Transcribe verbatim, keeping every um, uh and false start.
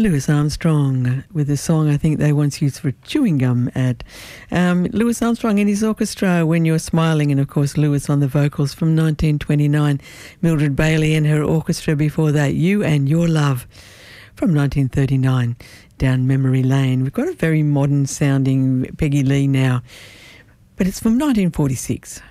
Louis Armstrong with a song I think they once used for chewing gum ad. Um, Louis Armstrong and his orchestra, When You're Smiling, and of course Louis on the vocals from nineteen twenty-nine. Mildred Bailey and her orchestra before that, You and Your Love from nineteen thirty-nine, down memory lane. We've got a very modern sounding Peggy Lee now, but it's from nineteen forty-six.